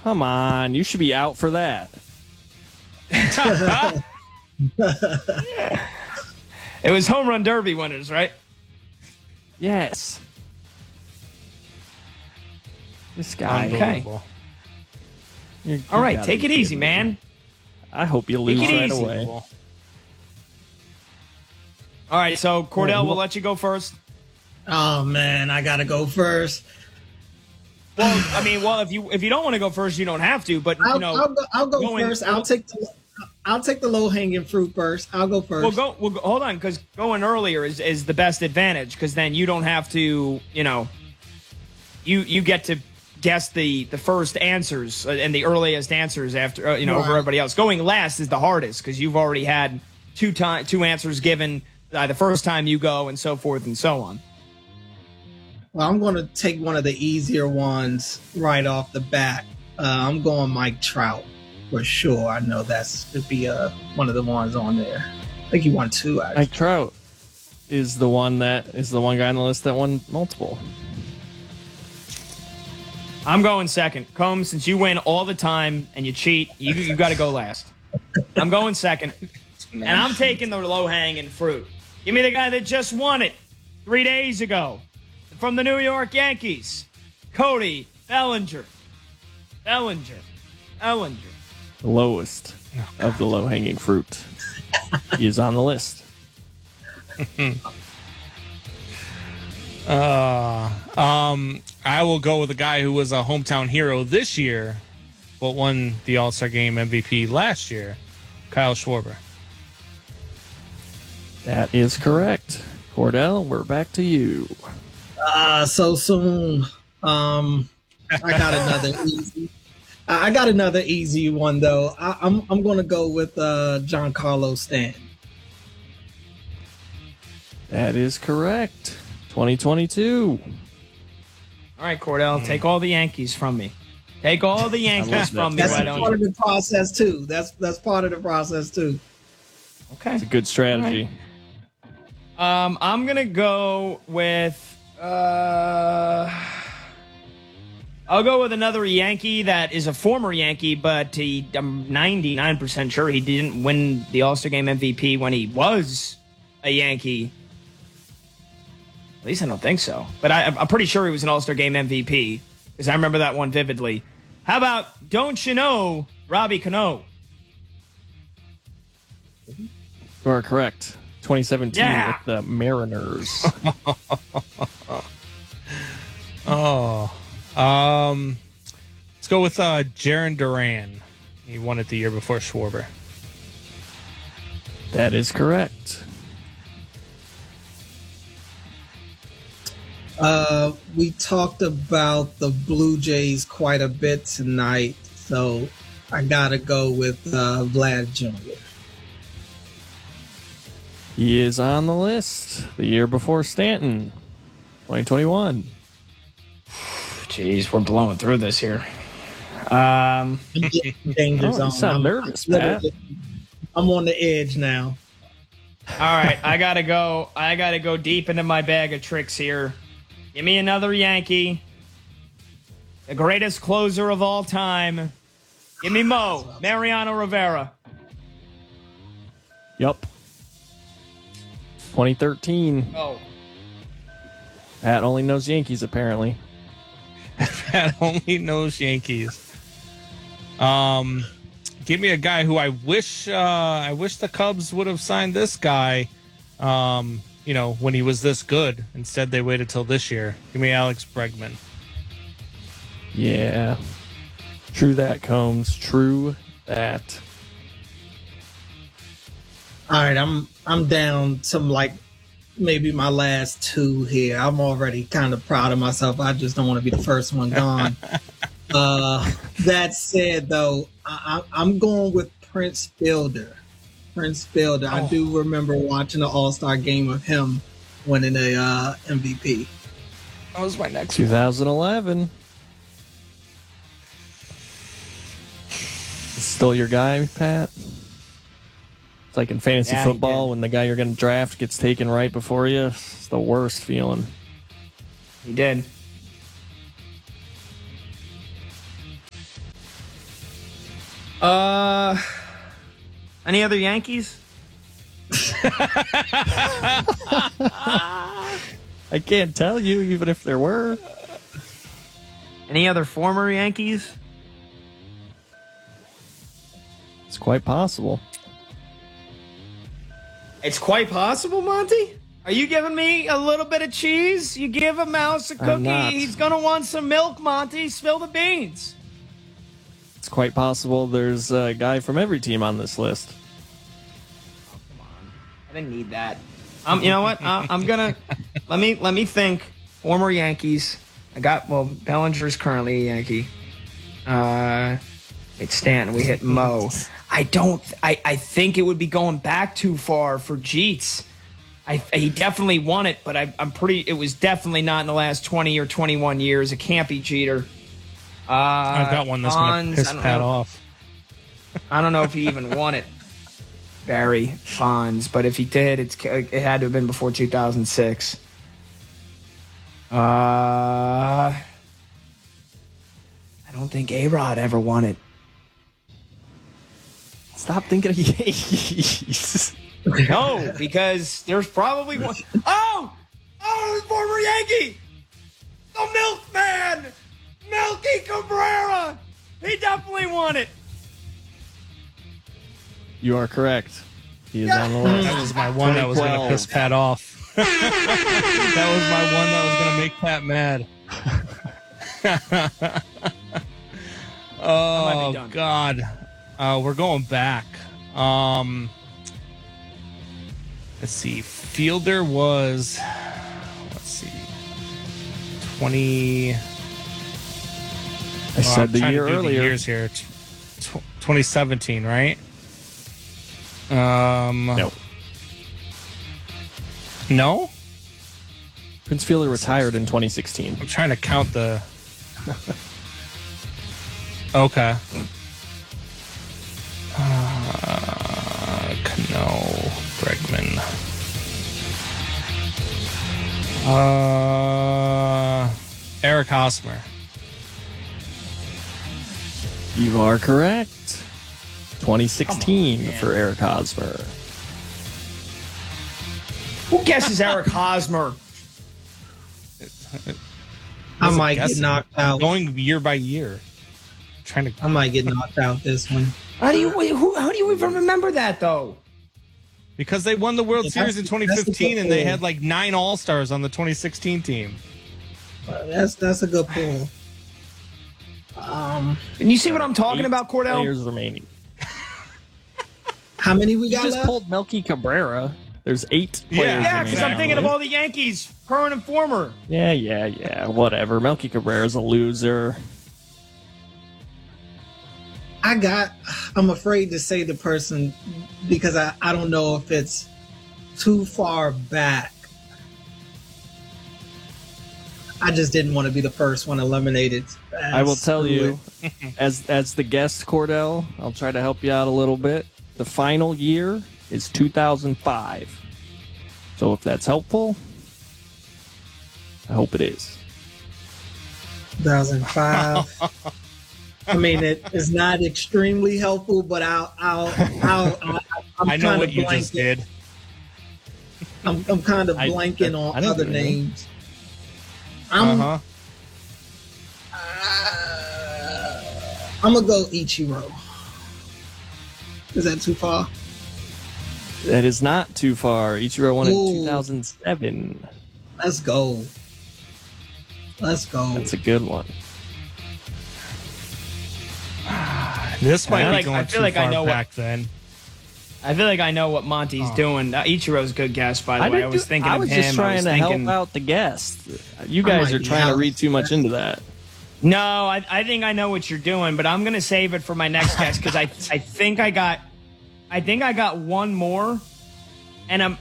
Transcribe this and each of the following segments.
Come on, you should be out for that. It was home run derby winners, right? Yes. This guy. Unbelievable. All right, take it easy, man. I hope you lose Take it right easy. away. All right, so Cordell, we'll let you go first. Oh man, I gotta go first. Well, I mean, if you don't want to go first, you don't have to. But I'll go first. I'll take the low hanging fruit first. I'll go first. We'll go hold on, because going earlier is the best advantage, because then you don't have to, you get to guess the first answers and the earliest answers after over everybody else. Going last is the hardest, because you've already had two answers given the first time you go, and so forth and so on. Well, I'm going to take one of the easier ones right off the bat. I'm going Mike Trout for sure. I know that's to be one of the ones on there. I think he won two. Actually. Mike Trout is the one guy on the list that won multiple. I'm going second. Combs, since you win all the time and you cheat, you got to go last. I'm going second. And I'm taking the low-hanging fruit. Give me the guy that just won it 3 days ago from the New York Yankees, Cody Bellinger. Bellinger. The lowest of the low-hanging fruit. He is on the list. I will go with a guy who was a hometown hero this year, but won the All-Star Game MVP last year, Kyle Schwarber. That is correct. Cordell, we're back to you. So soon. I got another easy. I got another easy one though. I'm going to go with Giancarlo Stanton. That is correct. 2022. All right, Cordell, take all the Yankees from me. Take all the Yankees from me. That's Why don't part you? of the process too. That's part of the process too. Okay. It's a good strategy. I'm gonna go with. I'll go with another Yankee that is a former Yankee, but I'm 99% sure he didn't win the All-Star Game MVP when he was a Yankee. At least I don't think so. But I'm pretty sure he was an All-Star Game MVP, because I remember that one vividly. How about, don't you know, Robbie Cano? You are correct. 2017 with the Mariners. Let's go with Jarren Duran. He won it the year before Schwarber. That is correct. We talked about the Blue Jays quite a bit tonight, so I gotta go with Vlad Jr. He is on the list. The year before Stanton. 2021. Jeez, we're blowing through this here. Danger zone. You sound nervous, Pat. I'm on the edge now. All right, I gotta go deep into my bag of tricks here. Give me another Yankee. The greatest closer of all time. Give me Mariano Rivera. Yup. 2013. Oh. Pat only knows Yankees, apparently. Pat only knows Yankees. Give me a guy who I wish the Cubs would have signed this guy, when he was this good. Instead, they waited till this year. Give me Alex Bregman. Yeah. True that, Combs. True that. All right, I'm down to maybe my last two here. I'm already kind of proud of myself. I just don't want to be the first one gone. That said, though, I'm going with Prince Fielder. I do remember watching the All-Star game of him winning a MVP. That was my next one. 2011. Still your guy, Pat? It's like in fantasy football when the guy you're going to draft gets taken right before you. It's the worst feeling. He did. Any other Yankees? I can't tell you, even if there were. Any other former Yankees? It's quite possible. It's quite possible, Monty. Are you giving me a little bit of cheese? You give a mouse a I'm cookie, not. he's gonna want some milk, Monty. Spill the beans. It's quite possible there's a guy from every team on this list. I didn't need that. You know what? I'm gonna let me think. Former Yankees. Bellinger's currently a Yankee. It's Stanton. We hit Mo. I think it would be going back too far for Jeets. He definitely won it, but it was definitely not in the last 20 or 21 years. It can't be Jeter. I've got one that's going to piss Pat off. I don't know if he even won it. Barry Bonds, but if he did, it had to have been before 2006. I don't think A-Rod ever won it. Stop thinking of Yankees. No, because there's probably one. Oh, former Yankee, the Milkman, Melky Cabrera. He definitely won it. You are correct. He is on the list. That was my one that was going to piss Pat off. That was my one that was going to make Pat mad. Oh, God. We're going back. Let's see. Fielder was, 20. I said the year the earlier. years here. 2017, right? No. No? Prince Fielder retired in 2016. I'm trying to count the. Okay. Cano, Bregman. Eric Hosmer. You are correct. 2016 for Eric Hosmer. Who guesses Eric Hosmer? I might get knocked out. Going year by year. I might get knocked out this one. How do you even remember that though? Because they won the World Series in 2015 and they had like 9 All-Stars on the 2016 team. That's a good pull. And you see what I'm talking about, Cordell? Players remaining. How many we You got just left? pulled Melky Cabrera. There's 8 players. Yeah, because I'm remaining. thinking of all the Yankees, current and former. Yeah. Whatever. Melky Cabrera's a loser. I'm afraid to say the person because I don't know if it's too far back. I just didn't want to be the first one eliminated. I will tell you, as the guest, Cordell, I'll try to help you out a little bit. The final year is 2005. So if that's helpful, I hope it is. 2005. I mean, it is not extremely helpful, but I'm I know what you just did. I'm kind of blanking on other names. I'm gonna go Ichiro. Is that too far? That is not too far. Ichiro won in 2007. Let's go. That's a good one. This might be I going feel too like I far know back then. I feel like I know what Monty's doing. Ichiro's a good guess, by the way. I was thinking I of was him. just trying to help out the guest. You guys are trying to read too much into that. No, I think I know what you're doing, but I'm gonna save it for my next guess because I think I got one more, and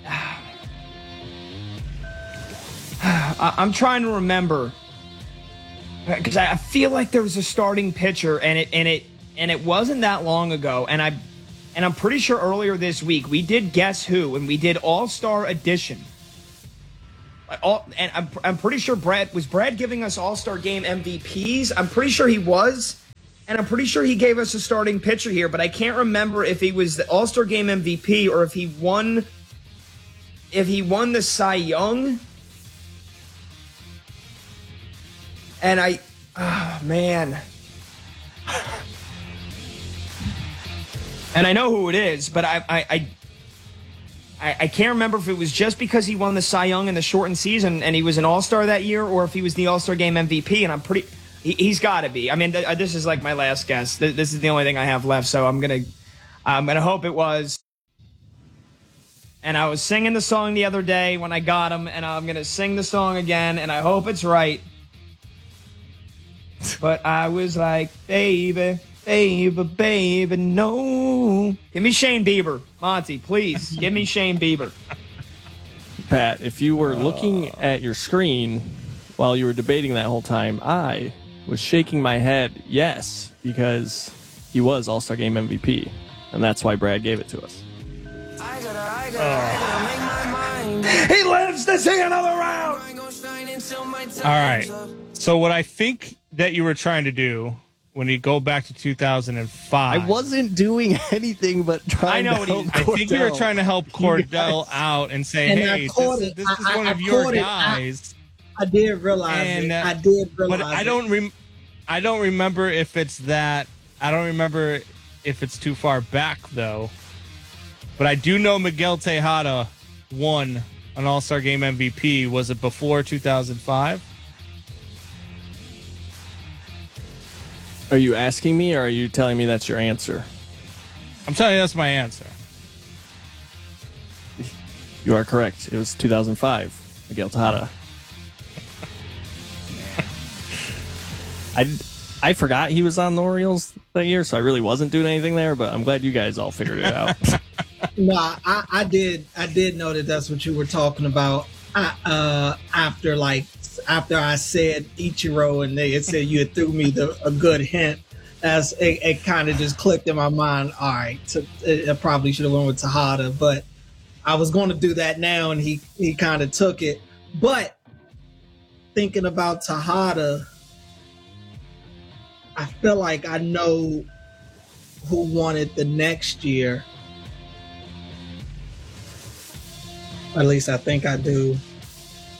I'm trying to remember because I feel like there was a starting pitcher, and it wasn't that long ago, and I'm pretty sure earlier this week we did Guess Who, and we did All-Star Edition. And I'm pretty sure Brad giving us All-Star Game MVPs. I'm pretty sure he was. and I'm pretty sure he gave us a starting pitcher here, but I can't remember if he was the All-Star Game MVP or if he won the Cy Young. And oh man. And I know who it is, but I can't remember if it was just because he won the Cy Young in the shortened season and he was an All-Star that year, or if he was the All-Star Game MVP. And he's got to be. I mean, this is like my last guess. This is the only thing I have left, so I'm gonna hope it was. And I was singing the song the other day when I got him, and I'm gonna sing the song again, and I hope it's right. But I was like, baby, no. Give me Shane Bieber. Monty, please. Give me Shane Bieber. Pat, if you were looking at your screen while you were debating that whole time, I was shaking my head yes, because he was All-Star Game MVP. And that's why Brad gave it to us. He lives to see another round. All right. So what I think that you were trying to do when you go back to 2005. I wasn't doing anything but trying to help Cordell. I think you were trying to help Cordell out and say, And hey, this is one of your guys. I did realize it. I did realize but I don't remember if it's that. I don't remember if it's too far back, though. But I do know Miguel Tejada won an All-Star Game MVP. Was it before 2005? Are you asking me, or are you telling me that's your answer? I'm telling you that's my answer. You are correct. It was 2005. Miguel Tejada. I forgot he was on the Orioles that year, so I really wasn't doing anything there, but I'm glad you guys all figured it out. No, I did know that that's what you were talking about. After I said Ichiro and it said you had threw me a good hint, as it kind of just clicked in my mind. All right, I probably should have went with Tejada, but I was going to do that now, and he kind of took it. But thinking about Tejada, I feel like I know who won it the next year. At least I think I do.